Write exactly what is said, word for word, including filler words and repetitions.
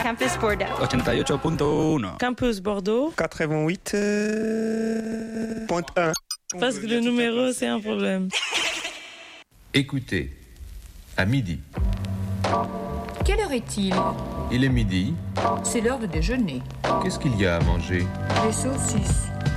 Campus Bordeaux. ochenta y ocho punto uno. Campus Bordeaux. quatre-vingt-huit virgule un. Parce que le numéro, c'est un problème. Écoutez, à midi. Quelle heure est-il ? Il est midi. C'est l'heure de déjeuner. Qu'est-ce qu'il y a à manger ? Des saucisses.